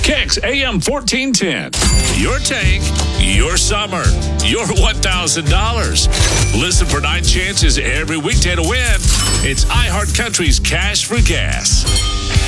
Kicks AM 1410. Your tank, your summer, your $1,000. Listen for 9 chances every weekday to win. It's iHeart Country's Cash for Gas.